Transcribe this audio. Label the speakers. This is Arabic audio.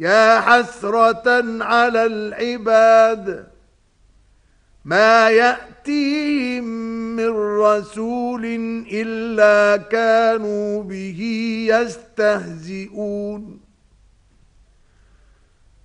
Speaker 1: يا حسرة على العباد ما يأتيهم من رسول إلا كانوا به يستهزئون